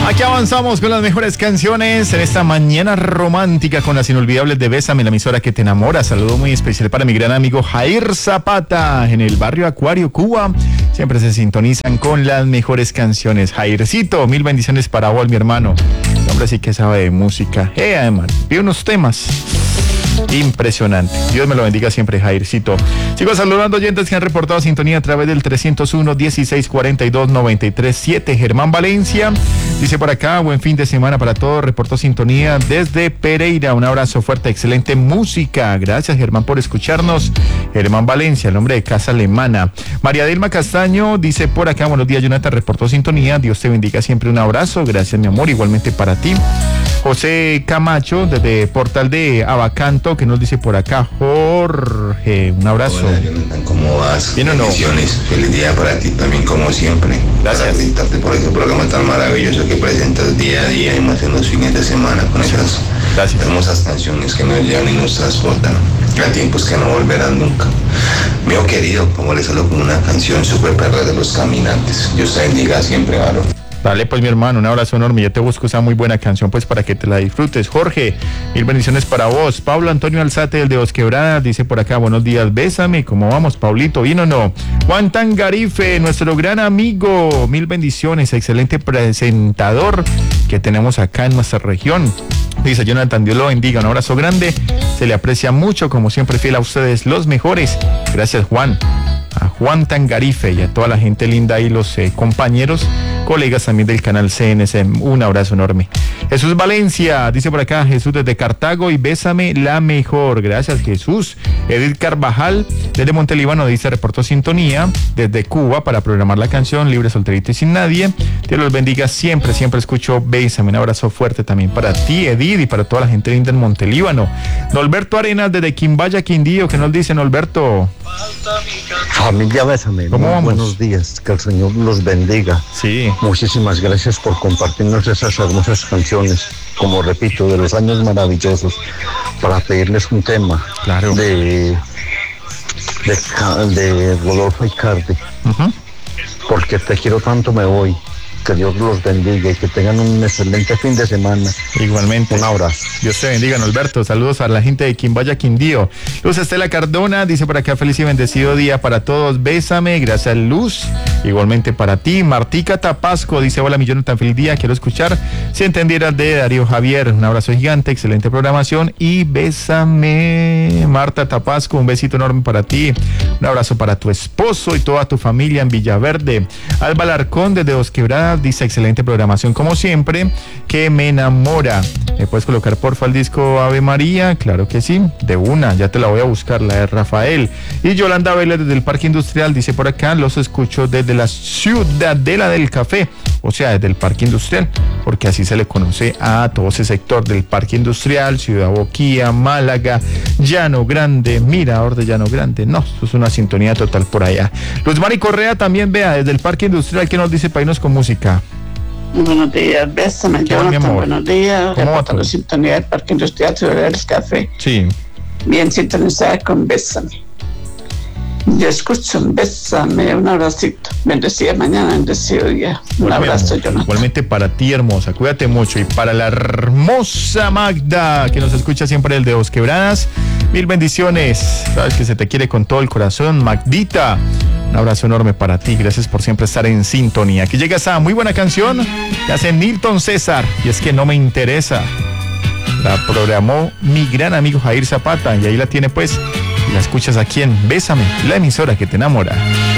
Aquí avanzamos con las mejores canciones en esta mañana romántica con las inolvidables de Bésame, la emisora que te enamora. Saludo muy especial para mi gran amigo Jair Zapata en el barrio Acuario, Cuba. Siempre se sintonizan con las mejores canciones. Jaircito, mil bendiciones para vos, mi hermano. El hombre sí que sabe de música. Además, vi unos temas impresionante. Dios me lo bendiga siempre, Jaircito. Sigo saludando oyentes que han reportado sintonía a través del 301-1642-937. Germán Valencia dice por acá, buen fin de semana para todos. Reportó sintonía desde Pereira. Un abrazo fuerte, excelente música. Gracias, Germán, por escucharnos. Germán Valencia, el hombre de Casa Alemana. María Dilma Castaño dice por acá, buenos días, Jonathan, reportó sintonía. Dios te bendiga siempre. Un abrazo. Gracias, mi amor. Igualmente para ti. José Camacho, desde Portal de Abacanto, que nos dice por acá, Jorge, un abrazo. Hola, Jonathan, ¿cómo vas? ¿Bien o no? Bendiciones, feliz día para ti también, como siempre. Gracias. Para felicitarte por ese programa tan maravilloso que presentas día a día y más en los fines de semana con esas hermosas canciones que nos llevan y nos transportan a tiempos que no volverán nunca. Mío querido, como le salgo con una canción super perra de Los Caminantes. Dios te bendiga siempre, varón. Dale pues, mi hermano, un abrazo enorme. Yo te busco esa muy buena canción pues para que te la disfrutes. Jorge, mil bendiciones para vos. Pablo Antonio Alzate, el de Dos Quebradas, dice por acá, buenos días, bésame. ¿Cómo vamos, Pablito? ¿Bien o no? Juan Tangarife, nuestro gran amigo, mil bendiciones, excelente presentador que tenemos acá en nuestra región. Dice Jonathan, Dios lo bendiga, un abrazo grande. Se le aprecia mucho, como siempre, fiel a ustedes, los mejores. Gracias, Juan. A Juan Tangarife y a toda la gente linda y los compañeros, colegas también del canal CNC, un abrazo enorme. Jesús Valencia, dice por acá, Jesús desde Cartago y bésame la mejor. Gracias, Jesús. Edith Carvajal, desde Montelíbano, dice, reportó sintonía desde Cuba para programar la canción Libre, Solterito y Sin Nadie. Dios los bendiga siempre, siempre escucho bésame. Un abrazo fuerte también para ti, Edith, y para toda la gente linda en Montelíbano. Norberto Arenas, desde Quimbaya, Quindío, ¿qué nos dice, Norberto? Familia Bésame, ¿cómo vamos? Buenos días, que el Señor los bendiga. Sí. Muchísimas gracias por compartirnos esas hermosas canciones, como repito, de los años maravillosos, para pedirles un tema. Claro. de Rodolfo Icardi. Porque te quiero tanto me voy. Que Dios los bendiga y que tengan un excelente fin de semana. Igualmente. Un abrazo. Dios te bendiga, Norberto. Saludos a la gente de Quimbaya, Quindío. Luz Estela Cardona dice por acá, feliz y bendecido día para todos. Bésame, gracias, Luz. Igualmente para ti. Martica Tapasco dice, hola, mi Jonathan, feliz día. Quiero escuchar Si Entendieras de Darío Javier. Un abrazo gigante, excelente programación y bésame. Marta Tapasco, un besito enorme para ti. Un abrazo para tu esposo y toda tu familia en Villaverde. Alba Larcón desde Dos Quebradas dice, excelente programación como siempre, que me enamora. ¿Me puedes colocar porfa el disco Ave María? Claro que sí, de una, ya te la voy a buscar, la de Rafael. Y Yolanda Vélez desde el Parque Industrial dice por acá, los escucho desde la Ciudadela del Café, o sea, desde el Parque Industrial, porque así se le conoce a todo ese sector del Parque Industrial, Ciudad Boquía, Málaga, Llano Grande, Mirador de Llano Grande. No, esto es una sintonía total por allá. Luz Mari Correa también, vea, desde el Parque Industrial, que nos dice para irnos con música. Buenos días, bésame, Jonathan, buenos días. Reportando sintonía del Parque Industrial Ciudad del Café. Sí. Bien sintonizada con Bésame. Yo escucho un bésame, un abracito. Bendecida mañana, bendecido día. Un abrazo, Jonathan. Igualmente para ti, hermosa, cuídate mucho. Y para la hermosa Magda, que nos escucha siempre el de Dos Quebradas, mil bendiciones. Sabes que se te quiere con todo el corazón, Magdita. Un abrazo enorme para ti, gracias por siempre estar en sintonía. Aquí llega esa muy buena canción que hace Nilton César, y es que no me interesa. La programó mi gran amigo Jair Zapata, y ahí la tiene pues, y la escuchas aquí en Bésame, la emisora que te enamora.